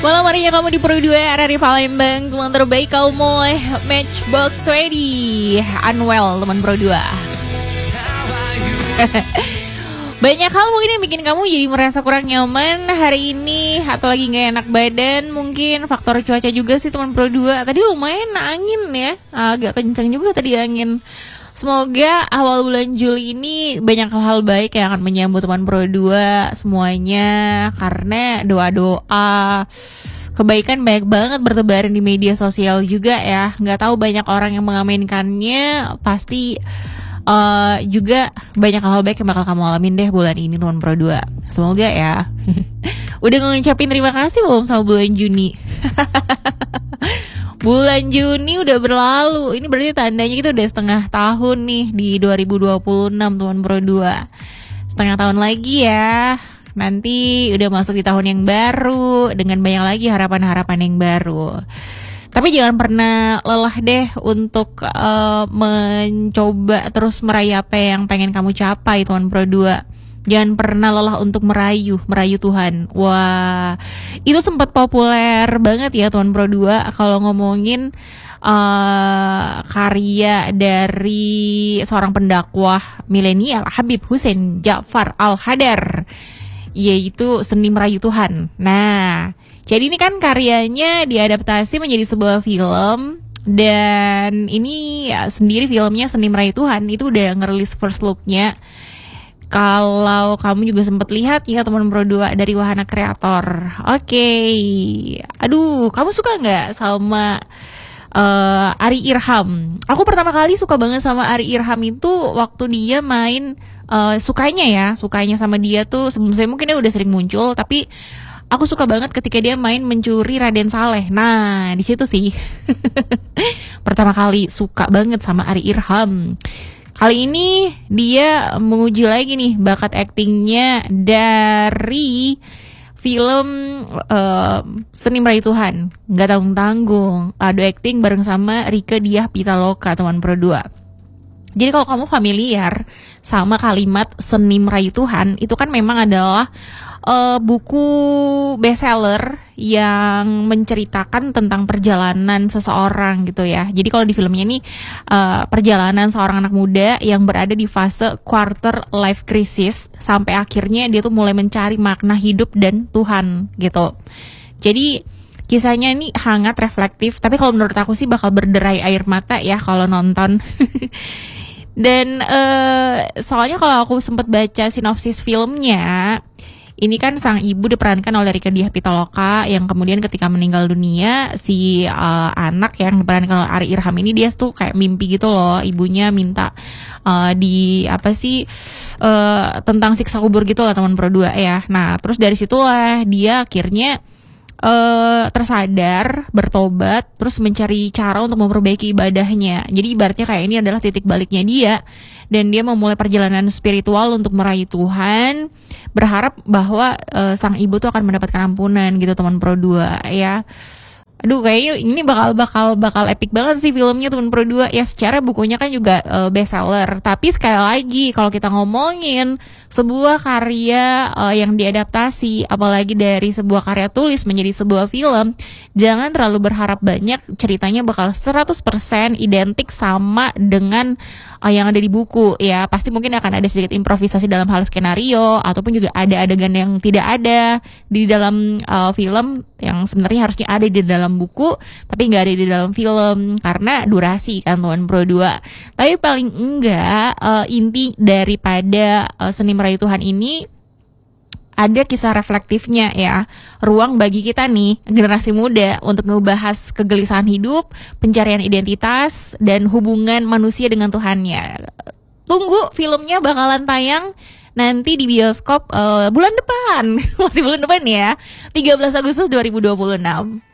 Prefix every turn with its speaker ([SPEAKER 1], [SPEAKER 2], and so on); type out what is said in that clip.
[SPEAKER 1] Malam harinya kamu di Pro 2 RRI Palembang. Teman terbaik kamu oleh Matchbox 20 Unwell, teman Pro 2. Banyak hal mungkin yang bikin kamu jadi merasa kurang nyaman hari ini, atau lagi gak enak badan. Mungkin faktor cuaca juga sih teman Pro 2. Tadi lumayan angin ya, agak kencang juga tadi angin. Semoga awal bulan Juli ini banyak hal-hal baik yang akan menyambut teman Pro 2 semuanya. Karena doa-doa kebaikan banyak banget bertebaran di media sosial juga ya. Gak tahu banyak orang yang mengaminkannya. Pasti juga banyak hal baik yang bakal kamu alamin deh bulan ini teman Pro 2. Semoga ya. Udah ngucapin terima kasih belum sama bulan Juni? Bulan Juni udah berlalu. Ini berarti tandanya kita udah setengah tahun nih di 2026 teman Pro 2. Setengah tahun lagi ya. Nanti udah masuk di tahun yang baru dengan banyak lagi harapan-harapan yang baru. Tapi jangan pernah lelah deh untuk mencoba terus meraih apa yang pengen kamu capai teman Pro 2. Jangan pernah lelah untuk merayu Tuhan. Wah, itu sempat populer banget ya teman Pro 2 kalau ngomongin karya dari seorang pendakwah milenial Habib Hussein Ja'far Al-Hadar, yaitu Seni Merayu Tuhan. Nah, jadi ini kan karyanya diadaptasi menjadi sebuah film. Dan ini ya, sendiri filmnya Seni Merayu Tuhan itu udah ngerilis first look-nya. Kalau kamu juga sempat lihat ya teman Pro 2 dari Wahana Kreator. Oke. Aduh, kamu suka nggak sama Ari Irham? Aku pertama kali suka banget sama Ari Irham itu waktu dia main sukanya sama dia tuh sebelum mungkin dia udah sering muncul, tapi aku suka banget ketika dia main Mencuri Raden Saleh. Nah, di situ sih pertama kali suka banget sama Ari Irham. Kali ini dia menguji lagi nih bakat aktingnya dari film Seni Merayu Tuhan. Gak tanggung-tanggung, adu akting bareng sama Rieke Diah Pitaloka teman Pro 2. Jadi kalau kamu familiar sama kalimat Seni Merayu Tuhan, itu kan memang adalah buku bestseller yang menceritakan tentang perjalanan seseorang gitu ya. Jadi kalau di filmnya ini perjalanan seorang anak muda yang berada di fase quarter life crisis sampai akhirnya dia tuh mulai mencari makna hidup dan Tuhan gitu. Jadi kisahnya ini hangat, reflektif, tapi kalau menurut aku sih bakal berderai air mata ya kalau nonton. Dan soalnya kalau aku sempat baca sinopsis filmnya, ini kan sang ibu diperankan oleh Rieke Diah Pitaloka yang kemudian ketika meninggal dunia si anak yang diperankan oleh Ari Irham ini dia tuh kayak mimpi gitu loh, ibunya minta tentang siksa kubur gitu lah teman Pro 2 ya. Nah terus dari situlah dia akhirnya tersadar, bertobat, terus mencari cara untuk memperbaiki ibadahnya. Jadi ibaratnya kayak ini adalah titik baliknya dia, dan dia memulai perjalanan spiritual untuk meraih Tuhan, berharap bahwa sang ibu tuh akan mendapatkan ampunan gitu teman Pro 2 ya. Aduh, kayaknya ini bakal epic banget sih filmnya teman Pro 2 ya. Secara bukunya kan juga bestseller, tapi sekali lagi kalau kita ngomongin sebuah karya yang diadaptasi, apalagi dari sebuah karya tulis menjadi sebuah film, jangan terlalu berharap banyak ceritanya bakal 100% identik sama dengan yang ada di buku ya. Pasti mungkin akan ada sedikit improvisasi dalam hal skenario, ataupun juga ada adegan yang tidak ada di dalam film yang sebenarnya harusnya ada di dalam buku tapi nggak ada di dalam film karena durasi kan teman Pro 2. Tapi paling enggak inti daripada Seni Merayu Tuhan ini ada kisah reflektifnya ya, ruang bagi kita nih generasi muda untuk ngebahas kegelisahan hidup, pencarian identitas, dan hubungan manusia dengan Tuhannya. Tunggu, filmnya bakalan tayang nanti di bioskop bulan depan. Masih bulan depan ya, 13 Agustus 2026.